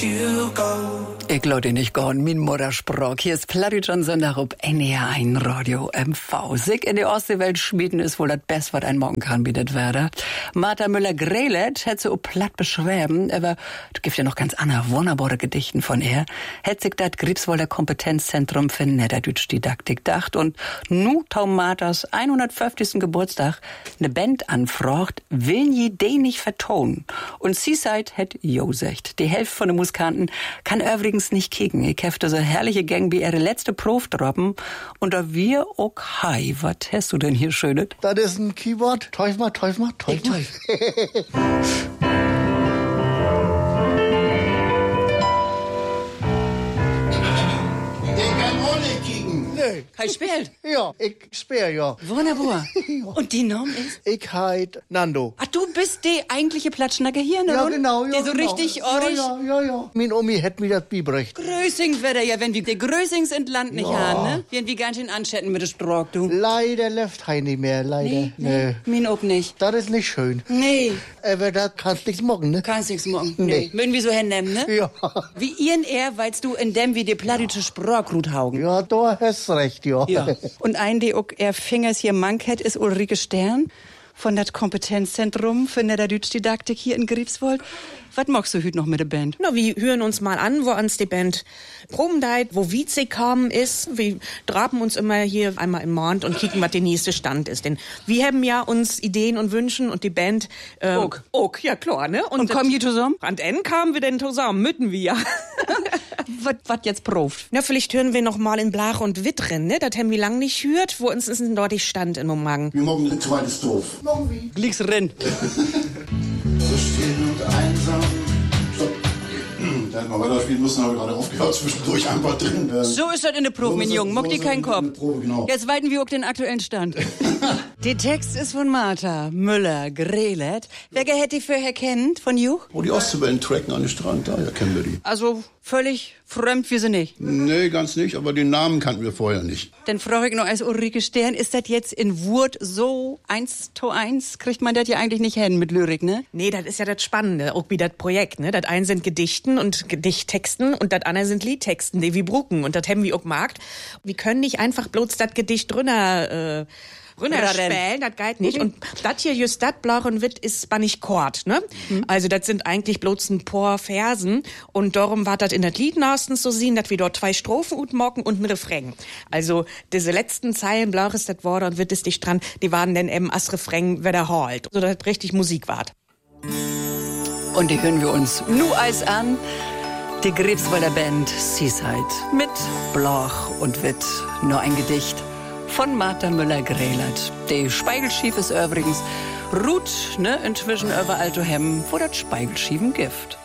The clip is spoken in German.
you go. Ich glaube nicht gern, mein Muttersprach. Hier ist Plattdeutsch am Sonntag auf NDR1 Radio MV. Sich in die Ostseewelt schmieden ist wohl das Beste, was ein Morgen kann, bietet werden. Martha Müller-Grelet hätte so platt beschreiben, aber es gibt ja noch ganz andere wunderbare Gedichten von ihr. Hätte sich das Griebswolder Kompetenzzentrum für Niederdeutsch-Didaktik gedacht und nu taum Marthas 150. Geburtstag eine Band anfragt, will je den nicht vertonen. Und Seaside hätt jo secht. Die Hälfte von den Musikanten kann übrigens nicht kicken. Ich hefte so herrliche Gang wie ihre letzte Prof droppen. Und da wir auch hi. Was hast du denn hier Schönes? Das ist ein Keyboard. Teuf mal. Nee. Kai spielt? Ja, ich spiele, ja. Wunderbar. Und die Name ist? Ich heit Nando. Ach, du bist der eigentliche Platschnacker hier, ne? Ja, genau, ja. Der so richtig orisch. Ja. Mein Omi hätt mir das bibrecht. Größing wird er ja, wenn wir die Größings in Land nicht haben, ne? Wenn wir ganz schön anschätten mit der Stroh, du. Leider läuft Hei nicht mehr, leider. Nee. Min auch nicht. Das ist nicht schön. Nee. Aber das kannst nichts morgen, ne? Kannst nichts morgen. Nee. Würden wir so hinnehmen, ne? Ja. Wie ihren weilst du in dem wie die plattdeutsche Sprachgut haugen. Ja, da hast recht, ja. Und ein, die auch Fingers hier manket, ist Ulrike Stern von das Kompetenzzentrum für Niederdeutsch-Didaktik hier in Griebswold. Was magst du heute noch mit der Band? Na, wir hören uns mal an, wo uns die Band proben deit, wo Witzig kamen ist. Wir drapen uns immer hier einmal im Monat und kicken, was der nächste Stand ist. Denn wir haben ja uns Ideen und Wünschen und die Band auch, ja klar, ne? Und kommen die zusammen? An Ende kamen wir denn zusammen, mütten wir ja. Was jetzt proft? Na, vielleicht hören wir noch mal in Blach und Wittrin, ne? Das haben wir lang nicht gehört. Wo uns ist denn dort die Stand in Magen? Wir morgen ein zweites Dorf. Lieg's drin. So still und einsam. Stopp. Da hätten wir weiterspielen müssen, habe ich gerade aufgehört, zwischendurch einfach drin. So ist das in der Probe, mein Junge. Mock dir keinen Kopf. Genau. Jetzt weiten wir auch den aktuellen Stand. Der Text ist von Martha Müller-Grelet. Wer hätte die vorher kennt von you? Wo die Ostseewellen tracken an den Strand, da ja, kennen wir die. Also völlig fremd wir sie nicht. Nee, ganz nicht, aber den Namen kannten wir vorher nicht. Dann frage ich noch als Ulrike Stern, ist das jetzt in Wurt so 1:1? Kriegt man das ja eigentlich nicht hin mit Lyrik, ne? Nee, das ist ja das Spannende, auch wie das Projekt, ne? Das eine sind Gedichten und Gedichttexten und das andere sind Liedtexten, die wir brucken und das haben wir auch gemacht. Wir können nicht einfach bloß das Gedicht drunter spielen, das geht nicht. Und das hier, just das, Blach und Witt, ist nicht Chord, ne? Also, das sind eigentlich bloß ein paar Versen. Und darum war das in das Lied meistens so sehen, dass wir dort 2 Strophen utmocken und ein Refrain. Also, diese letzten Zeilen, Blach ist das Wort und Witt ist dicht dran, die waren dann eben als Refrain wiederholt. So, dass das richtig Musik war. Und die hören wir uns nu Eis an. Die Griebswalder Band Seaside mit Blach und Witt. Nur ein Gedicht von Martha Müller-Grelet. Die Speigelschief ist übrigens Ruth, ne, inzwischen überall zu hemmen, wo das Speigelschiefen Gift.